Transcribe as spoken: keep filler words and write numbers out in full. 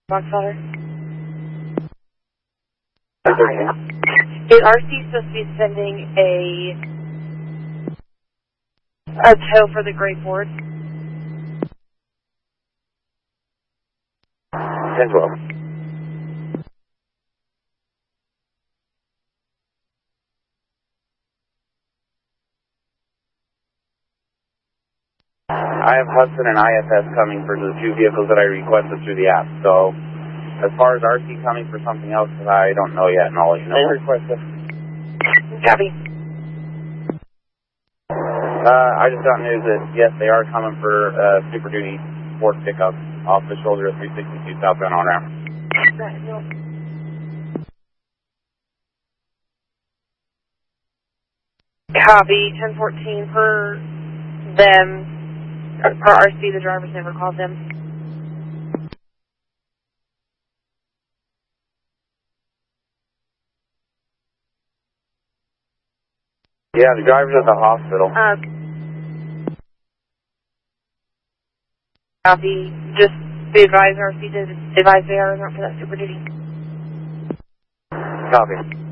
Boxfire. Is R C supposed to be sending a a tow for the Great Ford? ten twelve. I have Hudson and I S S coming for the two vehicles that I requested through the app. So, as far as R C coming for something else, I don't know yet, and I'll let you know. They requested. Copy. Uh, I just got news that, yes, they are coming for uh, Super Duty Ford pickup off the shoulder of three sixty-two southbound on ramp. Copy. ten fourteen per them. Per R C, the drivers never called them. Yeah, the driver's at the hospital. Uh, copy. Just the advisor, R C did advise the drivers aren't for that Super Duty. Copy.